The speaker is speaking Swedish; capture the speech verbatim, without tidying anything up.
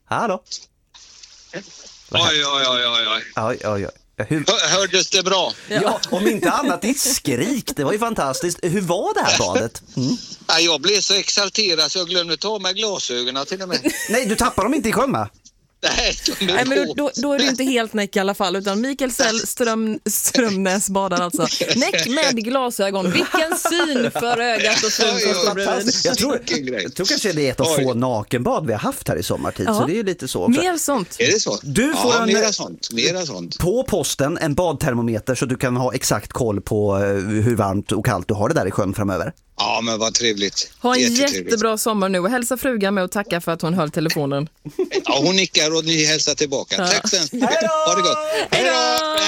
Hallå? Oj, oj, oj, oj, oj. Oj, oj, oj. Hur... Hör, hördes det bra? Ja, om inte annat i skrik. Det var ju fantastiskt. Hur var det här badet? Mm. Ja, jag blev så exalterad så jag glömde ta med glasögonen till och med. Nej, du tappar dem inte i sjön, va? Nej, Nej, men då, då, då är du inte helt näck i alla fall, utan Mikael Sell Ström, Strömnäs badar alltså. Näck med glasögon. Vilken syn för ögat och syn som står bredvid. Jag tror, jag tror kanske det är ett av få nakenbad vi har haft här i sommartid, ja. Så det är ju lite så. Mer sånt. Är det så? Du får ja, en, mera sånt, mera sånt. På posten en badtermometer så du kan ha exakt koll på hur varmt och kallt du har det där i sjön framöver. Ja, men vad trevligt. Ha en jättebra sommar nu och hälsa frugan med och tacka för att hon höll telefonen. Ja, hon nickar och ni hälsar tillbaka. Ja. Tack så mycket. Hej då! Ha det gott. Hej då!